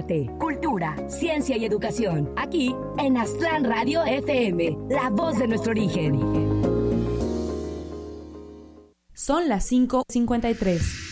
arte, cultura, ciencia y educación. Aquí en Aztlán Radio FM, la voz de nuestro origen. Son las 5:53.